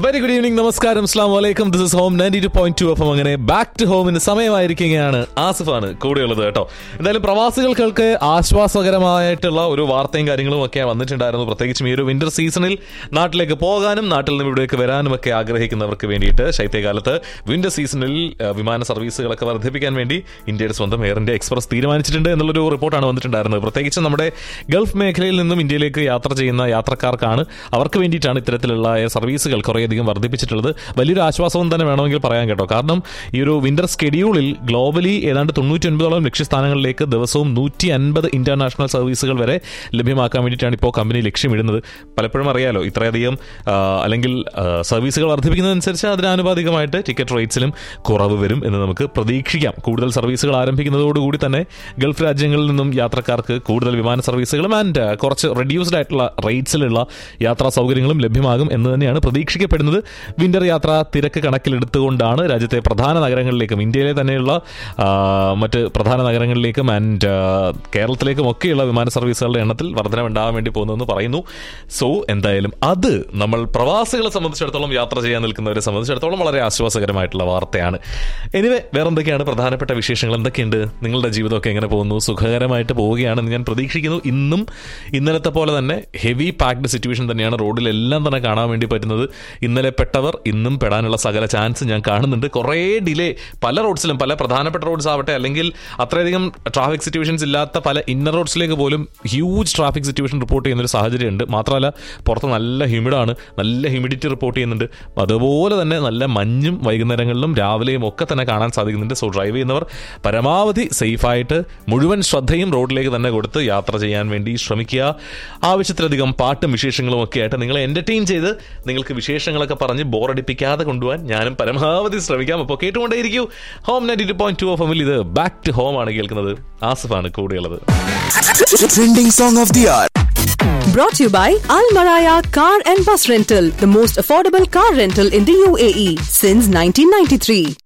Very good evening, നമസ്കാരം, അസ്സലാമു അലൈക്കും. This is home 92.2 FM. അങ്ങനെ ബാക്ക് ടു ഹോമിന് സമയമായിരിക്കുകയാണ്. ആസിഫാണ് കൂടെയുള്ളത് കേട്ടോ. എന്തായാലും പ്രവാസികൾക്ക് ആശ്വാസകരമായിട്ടുള്ള ഒരു വാർത്തയും കാര്യങ്ങളും ഒക്കെ വന്നിട്ടുണ്ടായിരുന്നു. പ്രത്യേകിച്ചും ഈ ഒരു വിന്റർ സീസണിൽ നാട്ടിലേക്ക് പോകാനും നാട്ടിൽ നിന്ന് ഇവിടേക്ക് വരാനും ഒക്കെ ആഗ്രഹിക്കുന്നവർക്ക് വേണ്ടിയിട്ട് ശൈത്യകാലത്ത് വിന്റർ സീസണിൽ വിമാന സർവീസുകളൊക്കെ വർദ്ധിപ്പിക്കാൻ വേണ്ടി ഇന്ത്യയുടെ സ്വന്തം എയർ ഇന്ത്യ എക്സ്പ്രസ് തീരുമാനിച്ചിട്ടുണ്ട് എന്നുള്ളൊരു റിപ്പോർട്ടാണ് വന്നിട്ടുണ്ടായിരുന്നത്. പ്രത്യേകിച്ച് നമ്മുടെ ഗൾഫ് മേഖലയിൽ നിന്നും ഇന്ത്യയിലേക്ക് യാത്ര ചെയ്യുന്ന യാത്രക്കാർക്കാണ്, അവർക്ക് വേണ്ടിയിട്ടാണ് ഇത്തരത്തിലുള്ള എയർ സർവീസുകൾ കുറേയധികം വർദ്ധിപ്പിച്ചിട്ടുള്ളത്. വലിയൊരു ആശ്വാസവും തന്നെ വേണമെങ്കിൽ പറയാൻ കേട്ടോ. കാരണം ഈ ഒരു വിന്റർ സ്കെഡ്യൂളിൽ ഗ്ലോബലി ഏതാണ്ട് 99ഓളം ലക്ഷ്യസ്ഥാനങ്ങളിലേക്ക് ദിവസവും 150 ഇന്റർനാഷണൽ സർവീസുകൾ വരെ ലഭ്യമാക്കാൻ വേണ്ടിയിട്ടാണ് ഇപ്പോൾ കമ്പനി ലക്ഷ്യമിടുന്നത്. പലപ്പോഴും അറിയാലോ, ഇത്രയധികം അല്ലെങ്കിൽ സർവീസുകൾ വർദ്ധിപ്പിക്കുന്നതനുസരിച്ച് അതിനാനുപാതികമായിട്ട് ടിക്കറ്റ് റേറ്റ്സിലും കുറവ് വരും എന്ന് നമുക്ക് പ്രതീക്ഷിക്കാം. കൂടുതൽ സർവീസുകൾ ആരംഭിക്കുന്നതോടുകൂടി തന്നെ ഗൾഫ് രാജ്യങ്ങളിൽ നിന്നും യാത്രക്കാർക്ക് കൂടുതൽ വിമാന സർവീസുകളും ആൻഡ് കുറച്ച് റെഡ്യൂസ്ഡ് ആയിട്ടുള്ള റേറ്റ്സിലുള്ള യാത്രാ സൗകര്യങ്ങളും ലഭ്യമാകും എന്ന് തന്നെയാണ് പ്രതീക്ഷിക്കപ്പെടുന്നത്. വിന്റർ യാത്ര തിരക്ക് കണക്കിലെടുത്തുകൊണ്ടാണ് രാജ്യത്തെ പ്രധാന നഗരങ്ങളിലേക്കും ഇന്ത്യയിലെ തന്നെയുള്ള മറ്റ് പ്രധാന നഗരങ്ങളിലേക്കും ആൻഡ് കേരളത്തിലേക്കും ഒക്കെയുള്ള വിമാന സർവീസുകളുടെ എണ്ണത്തിൽ വർധനവുണ്ടാകാൻ വേണ്ടി പോകുന്നതെന്ന് പറയുന്നു. സോ എന്തായാലും അത് നമ്മൾ പ്രവാസികളെ സംബന്ധിച്ചിടത്തോളം, യാത്ര ചെയ്യാൻ നിൽക്കുന്നവരെ സംബന്ധിച്ചിടത്തോളം വളരെ ആശ്വാസകരമായിട്ടുള്ള വാർത്തയാണ്. എനിവേ, വേറെ എന്തൊക്കെയാണ് പ്രധാനപ്പെട്ട വിശേഷങ്ങൾ? എന്തൊക്കെയുണ്ട്? നിങ്ങളുടെ ജീവിതമൊക്കെ എങ്ങനെ പോകുന്നു? സുഖകരമായിട്ട് പോവുകയാണെന്ന് ഞാൻ പ്രതീക്ഷിക്കുന്നു. ഇന്നും ഇന്നലത്തെ പോലെ തന്നെ ഹെവി പാക്ഡ് സിറ്റുവേഷൻ തന്നെയാണ് റോഡിലെല്ലാം തന്നെ കാണാൻ വേണ്ടി പറ്റുന്നത്. ഇന്നലെ പെട്ടവർ ഇന്നും പെടാനുള്ള സകല ചാൻസ് ഞാൻ കാണുന്നുണ്ട്. കുറേ ഡിലേ പല റോഡ്സിലും, പല പ്രധാനപ്പെട്ട റോഡ്സ് ആവട്ടെ, അല്ലെങ്കിൽ അത്രയധികം ട്രാഫിക് സിറ്റുവേഷൻസ് ഇല്ലാത്ത പല ഇന്നർ റോഡ്സിലേക്ക് പോലും ഹ്യൂജ് ട്രാഫിക് സിറ്റുവേഷൻ റിപ്പോർട്ട് ചെയ്യുന്നൊരു സാഹചര്യമുണ്ട്. മാത്രമല്ല പുറത്ത് നല്ല ഹ്യൂമിഡാണ്, നല്ല ഹ്യൂമിഡിറ്റി റിപ്പോർട്ട് ചെയ്യുന്നുണ്ട്. അതുപോലെ തന്നെ നല്ല മഞ്ഞും വൈകുന്നേരങ്ങളിലും രാവിലെയും ഒക്കെ തന്നെ കാണാൻ സാധിക്കുന്നുണ്ട്. സോ ഡ്രൈവ് ചെയ്യുന്നവർ പരമാവധി സേഫായിട്ട് മുഴുവൻ ശ്രദ്ധയും റോഡിലേക്ക് തന്നെ കൊടുത്ത് യാത്ര ചെയ്യാൻ വേണ്ടി ശ്രമിക്കുക. ആവശ്യത്തിലധികം പാട്ടും വിശേഷങ്ങളും ഒക്കെ ആയിട്ട് നിങ്ങളെ എന്റർടൈൻ ചെയ്ത് നിങ്ങൾക്ക് വിശേഷങ്ങളൊക്കെ പറഞ്ഞ് ബോറടിപ്പിക്കാതെ കൊണ്ടുപോകാൻ ഞാനും പരമാവധി ശ്രമിക്കാം. അപ്പോൾ കേട്ടുകൊണ്ടേയിരിക്കൂ ഹോം 92.2 FM. ഇത് ബാക്ക് ടു ഹോം ആണ് കേൾക്കുന്നത്. ആസിഫാണ് കൂടെയുള്ളത്. Trending song of the hour. Brought to you by Al Maraya Car and Bus Rental, the most affordable car rental in the UAE since 1993.